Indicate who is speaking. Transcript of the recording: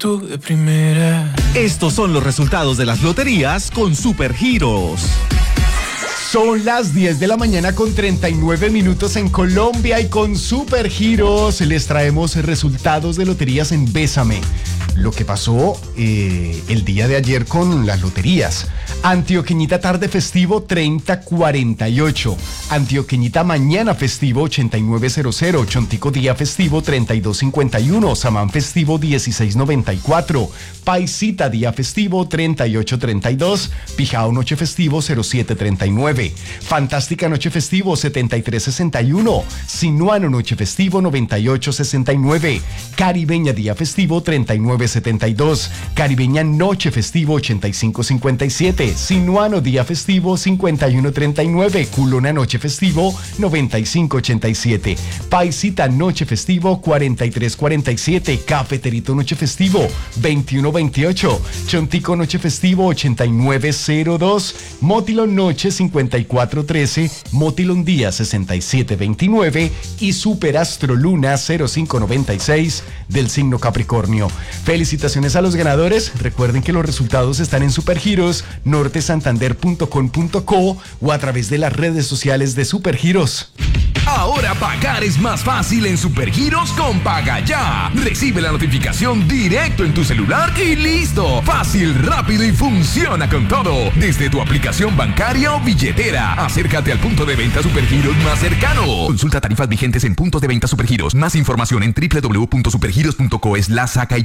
Speaker 1: Tú de primera.
Speaker 2: Estos son los resultados de las loterías con Supergiros.
Speaker 3: Son las 10 de la mañana con 39 minutos en Colombia y con Supergiros les traemos resultados de loterías en Bésame. Lo que pasó el día de ayer con las loterías. Antioqueñita tarde festivo 3048. Antioqueñita mañana festivo 8900. Chontico día festivo 3251. Samán festivo 1694. Paisita día festivo 3832. Pijao noche festivo 0739. Fantástica noche festivo 7361. Sinuano noche festivo 9869. Caribeña día festivo 3972. Caribeña noche festivo 8557. Sinuano día festivo 5139. Culona noche festivo 9587. Paisita noche festivo 4347. Cafeterito noche festivo 2128. Chontico noche festivo 8902. Motilon noche 5413. Motilon día 6729 y Superastro Luna 0596 del signo Capricornio. Felicitaciones a los ganadores. Recuerden que los resultados están en Supergiros, nortesantander.com.co o a través de las redes sociales de Supergiros.
Speaker 4: Ahora pagar es más fácil en Supergiros con Paga Ya. Recibe la notificación directo en tu celular y listo. Fácil, rápido y funciona con todo. Desde tu aplicación bancaria o billetera. Acércate al punto de venta Supergiros más cercano. Consulta tarifas vigentes en puntos de venta Supergiros. Más información en www.supergiros.co/saca y